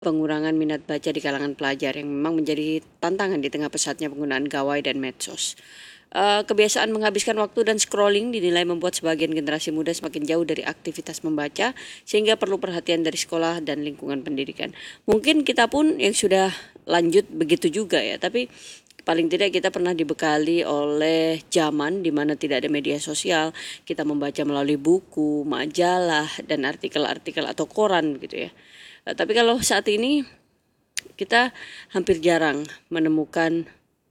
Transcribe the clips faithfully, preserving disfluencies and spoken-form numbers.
pengurangan minat baca di kalangan pelajar yang memang menjadi tantangan di tengah pesatnya penggunaan gawai dan medsos. Uh, kebiasaan menghabiskan waktu dan scrolling dinilai membuat sebagian generasi muda semakin jauh dari aktivitas membaca, sehingga perlu perhatian dari sekolah dan lingkungan pendidikan. Mungkin kita pun yang sudah lanjut begitu juga ya, tapi paling tidak kita pernah dibekali oleh zaman di mana tidak ada media sosial. Kita membaca melalui buku, majalah, dan artikel-artikel atau koran gitu ya. Uh, tapi kalau saat ini kita hampir jarang menemukan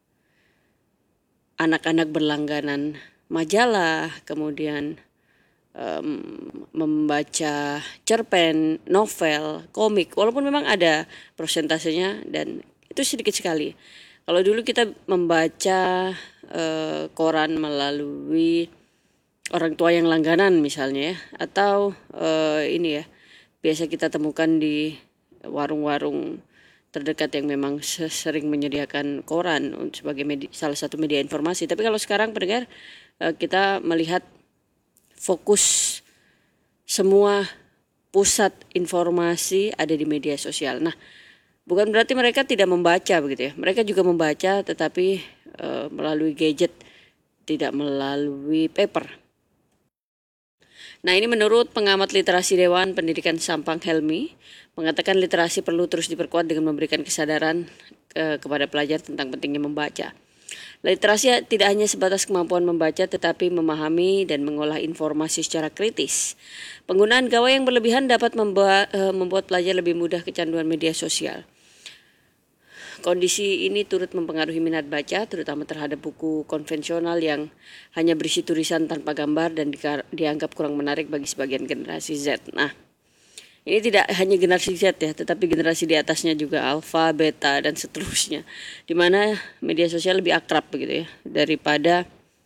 anak-anak berlangganan majalah, kemudian um, membaca cerpen, novel, komik, walaupun memang ada persentasenya dan itu sedikit sekali. Kalau dulu kita membaca uh, koran melalui orang tua yang langganan misalnya ya, atau uh, ini ya, biasa kita temukan di warung-warung terdekat yang memang sering menyediakan koran sebagai media, salah satu media informasi. Tapi kalau sekarang pendengar, kita melihat fokus semua pusat informasi ada di media sosial. Nah, bukan berarti mereka tidak membaca begitu ya. Mereka juga membaca, tetapi e, melalui gadget, tidak melalui paper. Nah, ini menurut pengamat literasi Dewan Pendidikan Sampang Helmi, mengatakan literasi perlu terus diperkuat dengan memberikan kesadaran ke, kepada pelajar tentang pentingnya membaca. Literasi tidak hanya sebatas kemampuan membaca, tetapi memahami dan mengolah informasi secara kritis. Penggunaan gawai yang berlebihan dapat membuat, uh, membuat pelajar lebih mudah kecanduan media sosial. Kondisi ini turut mempengaruhi minat baca, terutama terhadap buku konvensional yang hanya berisi tulisan tanpa gambar dan di, dianggap kurang menarik bagi sebagian generasi Z. Nah, ini tidak hanya generasi Z ya, tetapi generasi di atasnya juga alfa, beta, dan seterusnya. Di mana media sosial lebih akrab begitu ya, daripada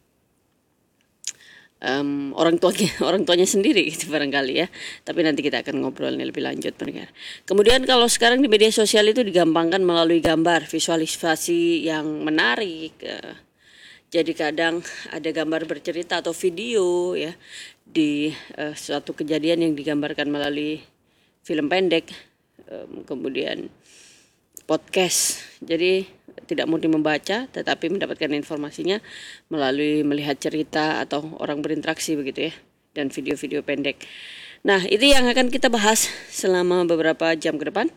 Um, orang tuanya orang tuanya sendiri gitu barangkali ya. Tapi nanti kita akan ngobrolnya lebih lanjut pendengar. Kemudian kalau sekarang di media sosial itu digampangkan melalui gambar, visualisasi yang menarik. Uh, jadi kadang ada gambar bercerita atau video ya di uh, suatu kejadian yang digambarkan melalui film pendek, um, kemudian podcast. Jadi tidak murni membaca, tetapi mendapatkan informasinya melalui melihat cerita atau orang berinteraksi begitu ya, dan video-video pendek. Nah, itu yang akan kita bahas selama beberapa jam ke depan.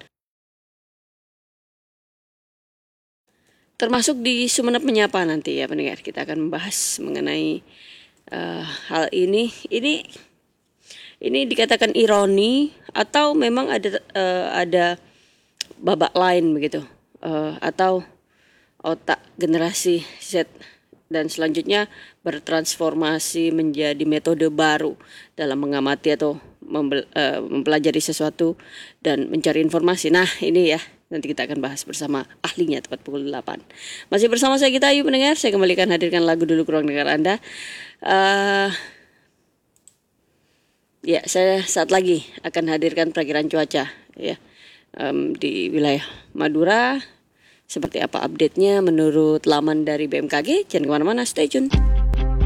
Termasuk di Sumenep Menyapa nanti ya pendengar, kita akan membahas mengenai uh, hal ini. Ini ini dikatakan ironi atau memang ada uh, ada babak lain begitu, uh, atau otak generasi Z dan selanjutnya bertransformasi menjadi metode baru dalam mengamati atau membel, uh, mempelajari sesuatu dan mencari informasi. Nah, ini ya, nanti kita akan bahas bersama ahlinya tepat pukul delapan. Masih bersama saya Gita Ayu pendengar, saya kembalikan hadirkan lagu dulu ke ruang dengar Anda. Uh, ya, saya saat lagi akan hadirkan perakiran cuaca ya. Um, di wilayah Madura. Seperti apa update-nya menurut laman dari B M K G? Jangan kemana-mana, stay tune.